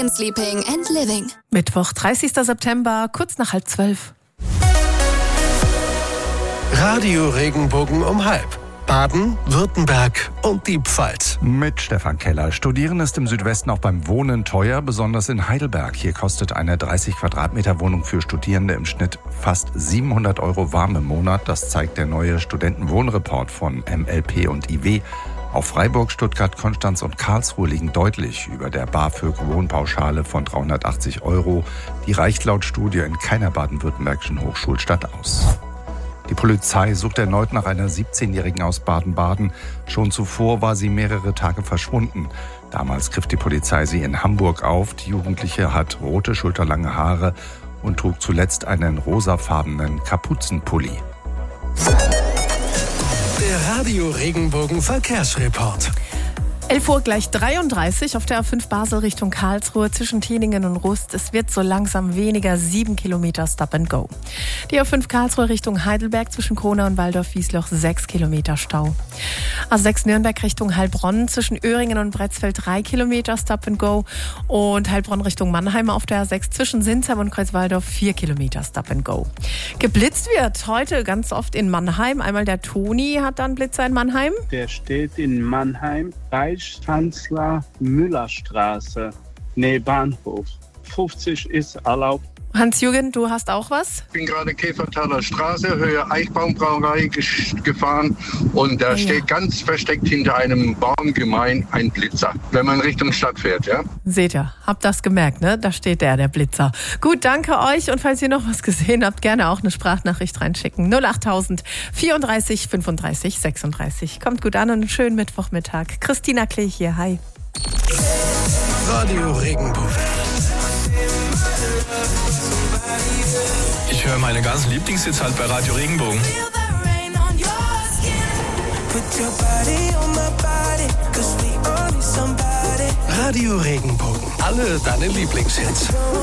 Sleeping and Living. Mittwoch, 30. September, kurz nach 11:30. Radio Regenbogen um 12:30. Baden, Württemberg und die Pfalz. Mit Stefan Keller. Studieren ist im Südwesten auch beim Wohnen teuer, besonders in Heidelberg. Hier kostet eine 30 Quadratmeter Wohnung für Studierende im Schnitt fast 700 € warm im Monat. Das zeigt der neue Studentenwohnreport von MLP und IW. Auch Freiburg, Stuttgart, Konstanz und Karlsruhe liegen deutlich über der BAföG-Wohnpauschale von 380 €. Die reicht laut Studie in keiner baden-württembergischen Hochschulstadt aus. Die Polizei sucht erneut nach einer 17-Jährigen aus Baden-Baden. Schon zuvor war sie mehrere Tage verschwunden. Damals griff die Polizei sie in Hamburg auf. Die Jugendliche hat rote, schulterlange Haare und trug zuletzt einen rosafarbenen Kapuzenpulli. Der Radio Regenbogen Verkehrsreport. 11:33 auf der A5 Basel Richtung Karlsruhe zwischen Teningen und Rust. Es wird so langsam weniger, 7 Kilometer Stop and Go. Die A5 Karlsruhe Richtung Heidelberg zwischen Kronau und Waldorf-Wiesloch 6 Kilometer Stau. A6 Nürnberg Richtung Heilbronn zwischen Öhringen und Bretzfeld 3 Kilometer Stop and Go. Und Heilbronn Richtung Mannheim auf der A6 zwischen Sinsheim und Kreuzwaldorf 4 Kilometer Stop and Go. Geblitzt wird heute ganz oft in Mannheim. Einmal der Toni hat dann Blitzer in Mannheim. Der steht in Mannheim, Reichskanzler-Müller-Straße, Nähe Bahnhof. 50 ist erlaubt. Hans-Jürgen, du hast auch was? Ich bin gerade Käfertaler Straße, Höhe Eichbaumbrauerei gefahren und da steht ganz versteckt hinter einem Baumgemein ein Blitzer, wenn man Richtung Stadt fährt, ja? Seht ihr, habt das gemerkt, ne? Da steht der Blitzer. Gut, danke euch und falls ihr noch was gesehen habt, gerne auch eine Sprachnachricht reinschicken. 08000 34 35 36. Kommt gut an und einen schönen Mittwochmittag. Christina Klee hier, hi. Radio Regenbogen. Ich höre meine ganzen Lieblingshits halt bei Radio Regenbogen. Radio Regenbogen. Alle deine Lieblingshits.